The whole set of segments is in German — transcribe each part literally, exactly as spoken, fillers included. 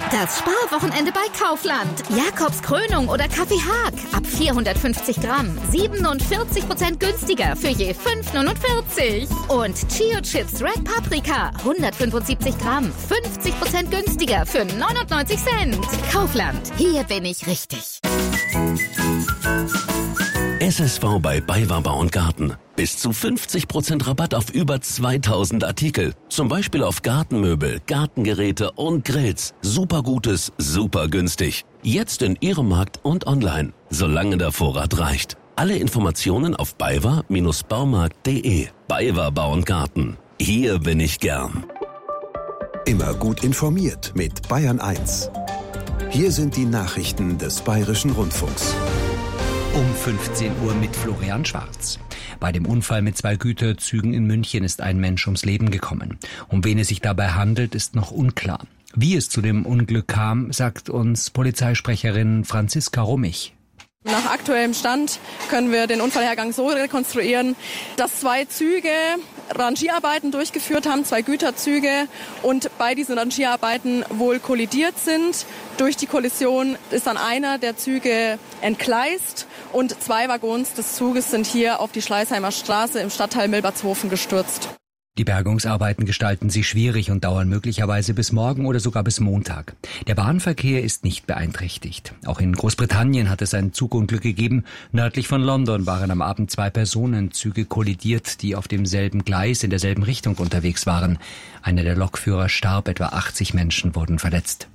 Das Sparwochenende bei Kaufland. Jakobs Krönung oder Kaffee Haag. Ab vierhundertfünfzig Gramm. siebenundvierzig Prozent günstiger für je fünf neunundvierzig. Und Chio Chips Red Paprika. hundertfünfundsiebzig Gramm. fünfzig Prozent günstiger für neunundneunzig Cent. Kaufland. Hier bin ich richtig. S S V bei BayWa Bau und Garten. Bis zu fünfzig Prozent Rabatt auf über zweitausend Artikel. Zum Beispiel auf Gartenmöbel, Gartengeräte und Grills. Super Gutes, super günstig. Jetzt in Ihrem Markt und online. Solange der Vorrat reicht. Alle Informationen auf baywa Baumarkt punkt de. BayWa Bau und Garten. Hier bin ich gern. Immer gut informiert mit Bayern eins. Hier sind die Nachrichten des Bayerischen Rundfunks. Um fünfzehn Uhr mit Florian Schwarz. Bei dem Unfall mit zwei Güterzügen in München ist ein Mensch ums Leben gekommen. Um wen es sich dabei handelt, ist noch unklar. Wie es zu dem Unglück kam, sagt uns Polizeisprecherin Franziska Rummich. Nach aktuellem Stand können wir den Unfallhergang so rekonstruieren, dass zwei Züge Rangierarbeiten durchgeführt haben, zwei Güterzüge, und bei diesen Rangierarbeiten wohl kollidiert sind. Durch die Kollision ist dann einer der Züge entgleist und zwei Waggons des Zuges sind hier auf die Schleißheimer Straße im Stadtteil Milbertshofen gestürzt. Die Bergungsarbeiten gestalten sich schwierig und dauern möglicherweise bis morgen oder sogar bis Montag. Der Bahnverkehr ist nicht beeinträchtigt. Auch in Großbritannien hat es ein Zugunglück gegeben. Nördlich von London waren am Abend zwei Personenzüge kollidiert, die auf demselben Gleis in derselben Richtung unterwegs waren. Einer der Lokführer starb, etwa achtzig Menschen wurden verletzt.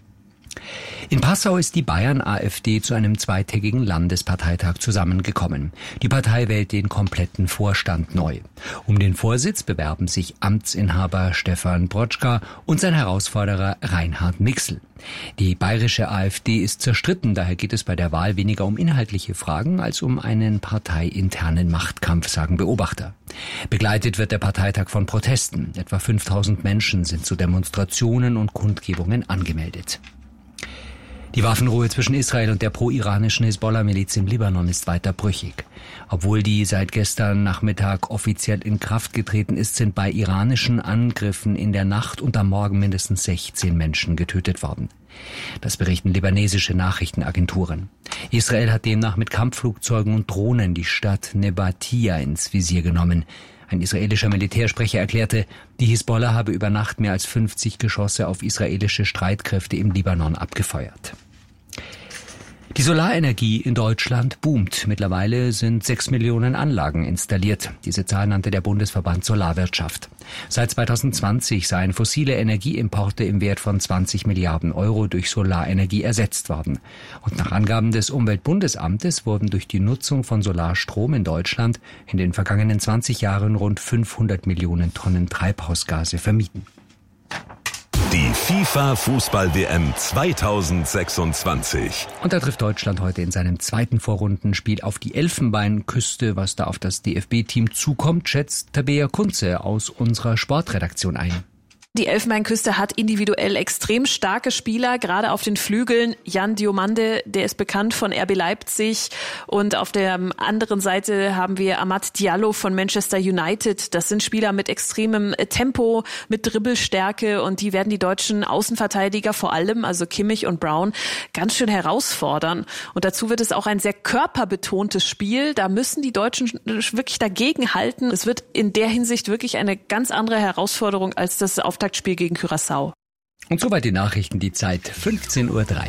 In Passau ist die Bayern-AfD zu einem zweitägigen Landesparteitag zusammengekommen. Die Partei wählt den kompletten Vorstand neu. Um den Vorsitz bewerben sich Amtsinhaber Stefan Brotschka und sein Herausforderer Reinhard Mixel. Die bayerische AfD ist zerstritten, daher geht es bei der Wahl weniger um inhaltliche Fragen als um einen parteiinternen Machtkampf, sagen Beobachter. Begleitet wird der Parteitag von Protesten. Etwa fünftausend Menschen sind zu Demonstrationen und Kundgebungen angemeldet. Die Waffenruhe zwischen Israel und der pro-iranischen Hisbollah-Miliz im Libanon ist weiter brüchig. Obwohl die seit gestern Nachmittag offiziell in Kraft getreten ist, sind bei iranischen Angriffen in der Nacht und am Morgen mindestens sechzehn Menschen getötet worden. Das berichten libanesische Nachrichtenagenturen. Israel hat demnach mit Kampfflugzeugen und Drohnen die Stadt Nebatia ins Visier genommen. Ein israelischer Militärsprecher erklärte, die Hisbollah habe über Nacht mehr als fünfzig Geschosse auf israelische Streitkräfte im Libanon abgefeuert. Die Solarenergie in Deutschland boomt. Mittlerweile sind sechs Millionen Anlagen installiert. Diese Zahl nannte der Bundesverband Solarwirtschaft. Seit zweitausendzwanzig seien fossile Energieimporte im Wert von zwanzig Milliarden Euro durch Solarenergie ersetzt worden. Und nach Angaben des Umweltbundesamtes wurden durch die Nutzung von Solarstrom in Deutschland in den vergangenen zwanzig Jahren rund fünfhundert Millionen Tonnen Treibhausgase vermieden. Die FIFA-Fußball-W M zweitausendsechsundzwanzig. Und da trifft Deutschland heute in seinem zweiten Vorrundenspiel auf die Elfenbeinküste. Was da auf das D F B-Team zukommt, schätzt Tabea Kunze aus unserer Sportredaktion ein. Die Elfenbeinküste hat individuell extrem starke Spieler, gerade auf den Flügeln. Jan Diomande, der ist bekannt von R B Leipzig. Und auf der anderen Seite haben wir Amad Diallo von Manchester United. Das sind Spieler mit extremem Tempo, mit Dribbelstärke. Und die werden die deutschen Außenverteidiger vor allem, also Kimmich und Brown, ganz schön herausfordern. Und dazu wird es auch ein sehr körperbetontes Spiel. Da müssen die Deutschen wirklich dagegen halten. Es wird in der Hinsicht wirklich eine ganz andere Herausforderung als das auf Spiel gegen Curaçao. Und soweit die Nachrichten, die Zeit fünfzehn Uhr drei.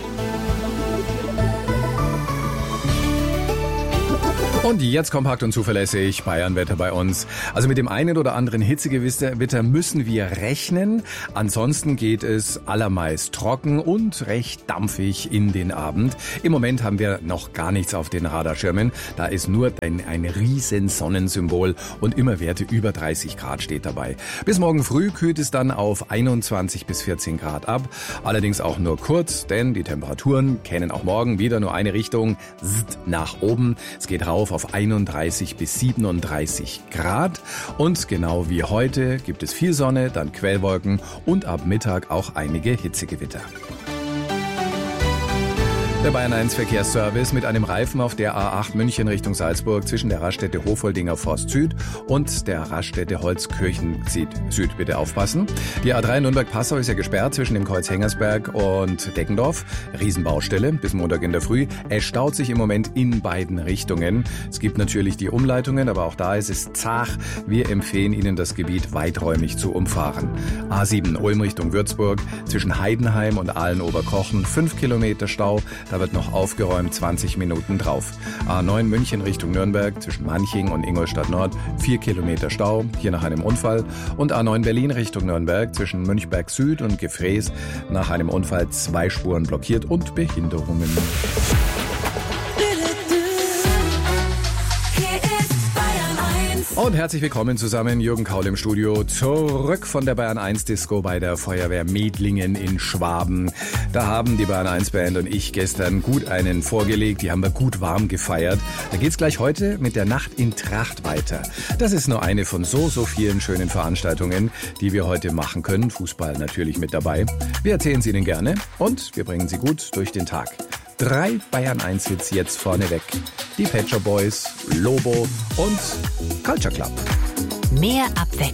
Und jetzt kompakt und zuverlässig Bayernwetter bei uns. Also mit dem einen oder anderen Hitzegewitter müssen wir rechnen. Ansonsten geht es allermeist trocken und recht dampfig in den Abend. Im Moment haben wir noch gar nichts auf den Radarschirmen. Da ist nur ein, ein riesen Sonnensymbol und immer Werte über dreißig Grad steht dabei. Bis morgen früh kühlt es dann auf einundzwanzig bis vierzehn Grad ab. Allerdings auch nur kurz, denn die Temperaturen kennen auch morgen wieder nur eine Richtung, nach oben. Es geht rauf auf einunddreißig bis siebenunddreißig Grad. Und genau wie heute gibt es viel Sonne, dann Quellwolken und ab Mittag auch einige Hitzegewitter. Der Bayern eins Verkehrsservice mit einem Reifen auf der A acht München Richtung Salzburg zwischen der Raststätte Hofoldinger Forst Süd und der Raststätte Holzkirchen Süd. Bitte aufpassen. Die A drei Nürnberg-Passau ist ja gesperrt zwischen dem Kreuz Hengersberg und Deckendorf. Riesenbaustelle bis Montag in der Früh. Es staut sich im Moment in beiden Richtungen. Es gibt natürlich die Umleitungen, aber auch da ist es zach. Wir empfehlen Ihnen, das Gebiet weiträumig zu umfahren. A sieben Ulm Richtung Würzburg zwischen Heidenheim und Aalen-Oberkochen. fünf Kilometer Stau. Da wird noch aufgeräumt, zwanzig Minuten drauf. A neun München Richtung Nürnberg zwischen Manching und Ingolstadt Nord, vier Kilometer Stau, hier nach einem Unfall. Und A neun Berlin Richtung Nürnberg zwischen Münchberg Süd und Gefräß nach einem Unfall zwei Spuren blockiert und Behinderungen. Und herzlich willkommen zusammen, Jürgen Kaul im Studio, zurück von der Bayern eins Disco bei der Feuerwehr Medlingen in Schwaben. Da haben die Bayern eins Band und ich gestern gut einen vorgelegt, die haben wir gut warm gefeiert. Da geht's gleich heute mit der Nacht in Tracht weiter. Das ist nur eine von so, so vielen schönen Veranstaltungen, die wir heute machen können. Fußball natürlich mit dabei. Wir erzählen sie Ihnen gerne und wir bringen sie gut durch den Tag. Drei Bayern eins Hits jetzt vorneweg. Die Pet Shop Boys, Lobo und Culture Club. Mehr Abwechslung.